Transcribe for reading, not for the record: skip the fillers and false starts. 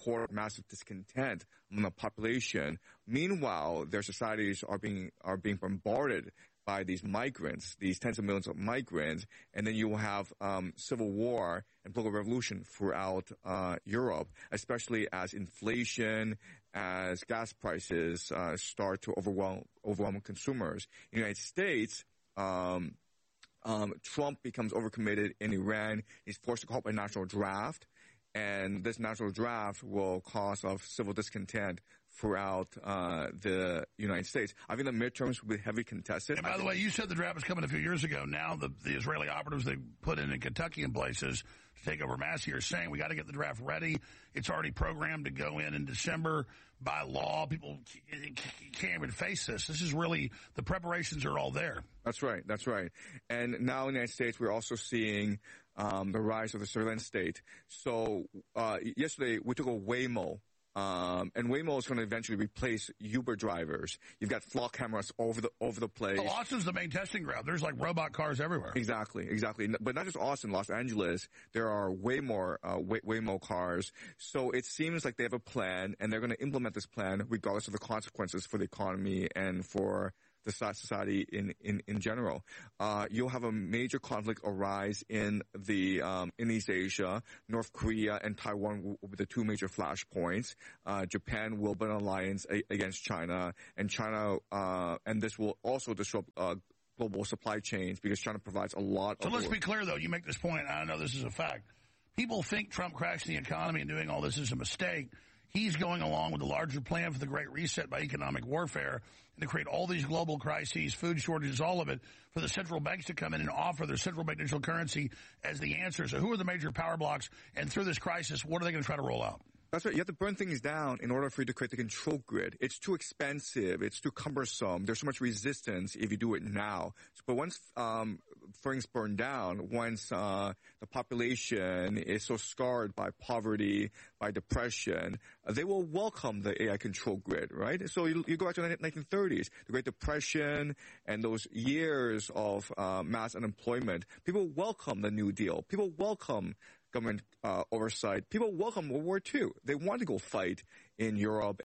core massive discontent among the population. Meanwhile, their societies are being bombarded by these migrants, these tens of millions of migrants, and then you will have civil war and political revolution throughout Europe, especially as inflation, as gas prices start to overwhelm consumers. In the United States, Trump becomes overcommitted in Iran. He's forced to call up a national draft, and this national draft will cause civil discontent throughout the United States. I think the midterms will be heavily contested. And by the way, you said the draft was coming a few years ago. Now the Israeli operatives they put in Kentucky and places to take over Massey are saying we got to get the draft ready. It's already programmed to go in December by law. People can't even face this. This is really, the preparations are all there. That's right. That's right. And now in the United States, we're also seeing the rise of the surveillance state. So yesterday, we took a Waymo. And Waymo is going to eventually replace Uber drivers. You've got flock cameras over the place. Well, Austin's the main testing ground. There's like robot cars everywhere. Exactly. But not just Austin, Los Angeles. There are way more Waymo cars. So it seems like they have a plan, and they're going to implement this plan regardless of the consequences for the economy and for the society in general. You'll have a major conflict arise in East Asia. North Korea and Taiwan will be the two major flashpoints. Japan will build an alliance against China, and this will also disrupt global supply chains because China provides a lot. So let's be clear, though. You make this point, and I know this is a fact. People think Trump crashing the economy and doing all this is a mistake. He's going along with the larger plan for the Great Reset by economic warfare and to create all these global crises, food shortages, all of it, for the central banks to come in and offer their central bank digital currency as the answer. So who are the major power blocks? And through this crisis, what are they going to try to roll out? That's right. You have to burn things down in order for you to create the control grid. It's too expensive. It's too cumbersome. There's so much resistance if you do it now. But once things burn down, once the population is so scarred by poverty, by depression, they will welcome the AI control grid, right? So you go back to the 1930s, the Great Depression, and those years of mass unemployment. People welcome the New Deal. People welcome government oversight. People welcome World War II. They want to go fight in Europe